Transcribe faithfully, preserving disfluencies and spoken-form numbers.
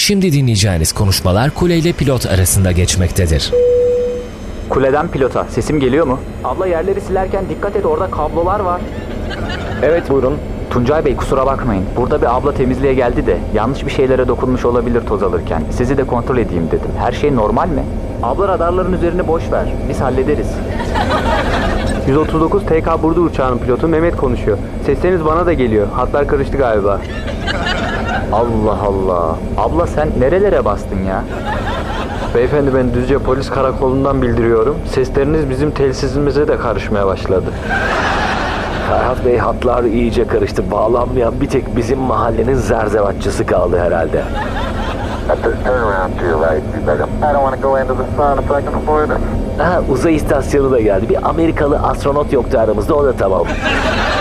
Şimdi dinleyeceğiniz konuşmalar kule ile pilot arasında geçmektedir. Kuleden pilota. Sesim geliyor mu? Abla yerleri silerken dikkat et, orada kablolar var. Evet, buyurun. Tuncay Bey, kusura bakmayın. Burada bir abla temizliğe geldi de yanlış bir şeylere dokunmuş olabilir toz alırken. Sizi de kontrol edeyim dedim. Her şey normal mi? Abla, radarların üzerini boş ver. Biz hallederiz. yüz otuz dokuz T K Burdur uçağının pilotu Mehmet konuşuyor. Sesleriniz bana da geliyor. Hatlar karıştı galiba. Allah Allah. Abla sen nerelere bastın ya? Beyefendi, ben Düzce Polis Karakolu'ndan bildiriyorum. Sesleriniz bizim telsizimize de karışmaya başladı. Ferhat Bey, hatlar iyice karıştı. Bağlanmayan bir tek bizim mahallenin zerzevatçısı kaldı herhalde. Ha, uzay istasyonu da geldi. Bir Amerikalı astronot yoktu aramızda, o da tamam.